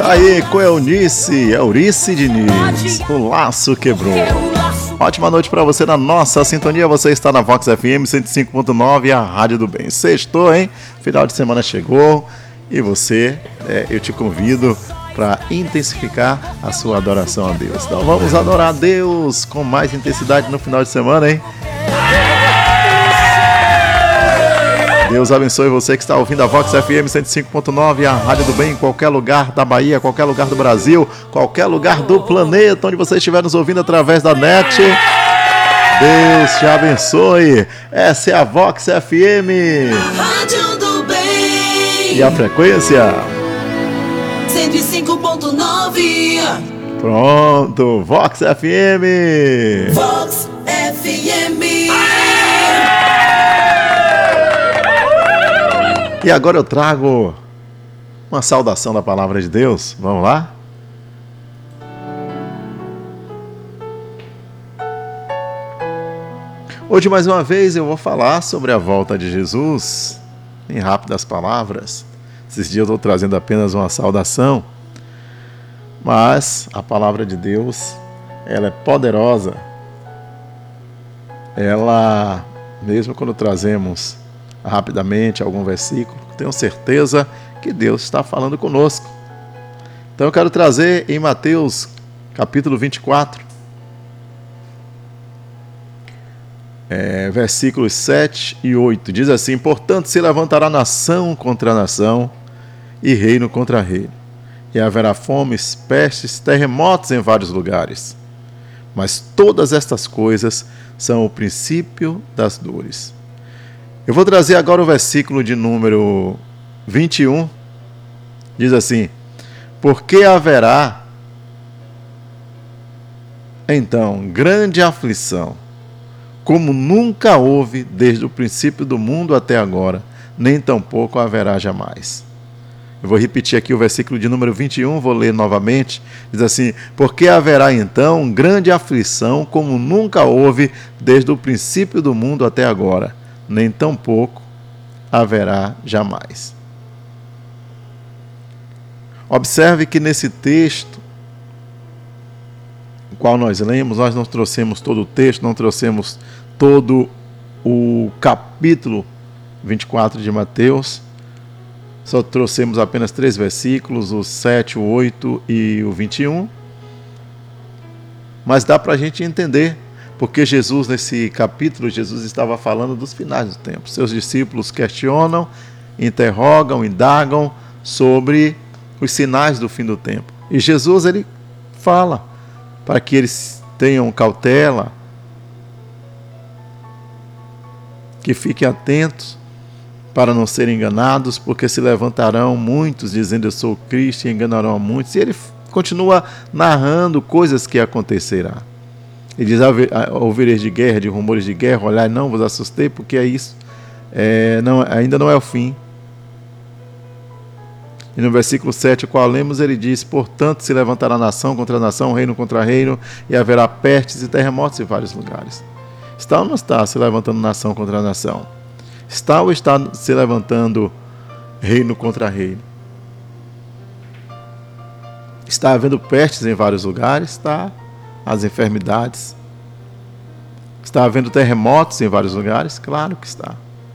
Aí, Coelnice, Eurice Diniz, o laço quebrou. Ótima noite pra você na nossa sintonia. Você está na Vox FM 105.9, a Rádio do Bem. Sextou, hein? Final de semana chegou e você, eu te convido para intensificar a sua adoração a Deus. Então vamos adorar a Deus com mais intensidade no final de semana, hein? Deus abençoe você que está ouvindo a Vox FM 105.9, a Rádio do Bem, em qualquer lugar da Bahia, qualquer lugar do Brasil, qualquer lugar do planeta, onde você estiver nos ouvindo através da net. Deus te abençoe. Essa é a Vox FM. Rádio do Bem. E a frequência? 105.9. Pronto, Vox FM. Vox FM. E agora eu trago uma saudação da palavra de Deus. Vamos lá? Hoje, mais uma vez, eu vou falar sobre a volta de Jesus em rápidas palavras. Esses dias eu estou trazendo apenas uma saudação, mas a palavra de Deus, ela é poderosa. Ela, mesmo quando trazemos rapidamente algum versículo, tenho certeza que Deus está falando conosco. Então eu quero trazer em Mateus capítulo 24, versículos 7 e 8, diz assim: portanto se levantará nação contra nação e reino contra reino, e haverá fomes, pestes, terremotos em vários lugares, mas todas estas coisas são o princípio das dores. Eu vou trazer agora o versículo de número 21. Diz assim: porque haverá então grande aflição, como nunca houve desde o princípio do mundo até agora, nem tampouco haverá jamais. Eu vou repetir aqui o versículo de número 21, vou ler novamente. Diz assim: porque haverá então grande aflição, como nunca houve desde o princípio do mundo até agora, nem tampouco haverá jamais. Observe que nesse texto, o qual nós lemos, nós não trouxemos todo o texto, não trouxemos todo o capítulo 24 de Mateus, só trouxemos apenas 3 versículos, o 7, o 8 e o 21, mas dá para a gente entender. Porque Jesus, nesse capítulo, Jesus estava falando dos finais do tempo. Seus discípulos questionam, interrogam, indagam sobre os sinais do fim do tempo. E Jesus, ele fala para que eles tenham cautela, que fiquem atentos para não serem enganados, porque se levantarão muitos dizendo eu sou Cristo e enganarão a muitos. E ele continua narrando coisas que acontecerão. Ele diz: ouvireis de guerra, de rumores de guerra, olhai, não vos assustei, porque é isso, ainda não é o fim. E no versículo 7, o qual lemos, ele diz: portanto se levantará nação contra nação, reino contra reino, e haverá pestes e terremotos em vários lugares. Está ou não está se levantando nação contra nação? Está ou está se levantando reino contra reino? Está havendo pestes em vários lugares? Está. As enfermidades. Está havendo terremotos em vários lugares? Claro que está.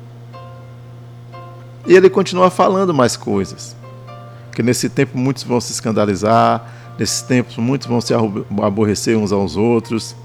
E ele continua falando mais coisas. Que nesse tempo muitos vão se escandalizar, nesse tempo muitos vão se aborrecer uns aos outros.